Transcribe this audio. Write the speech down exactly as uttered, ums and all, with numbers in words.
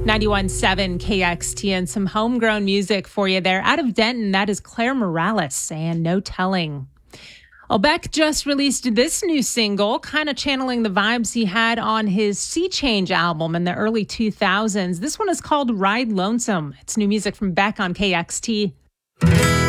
ninety-one point seven K X T and some homegrown music for you there. Out of Denton, that is Claire Morales and No Telling. Well, Beck just released this new single, kind of channeling the vibes he had on his Sea Change album in the early two thousands. This one is called Ride Lonesome. It's new music from Beck on K X T.